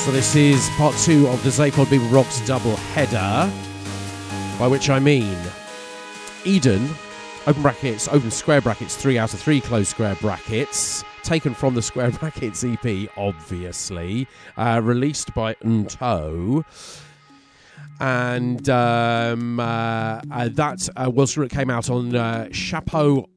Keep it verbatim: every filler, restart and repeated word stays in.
So this is part two of the Zapod Bebop Rocks double header, by which I mean Eden, open brackets, open square brackets, three out of three close square brackets, taken from the Square Brackets E P, obviously, uh, released by Nto. And um, uh, uh, that uh, was it came out on uh, Chapeau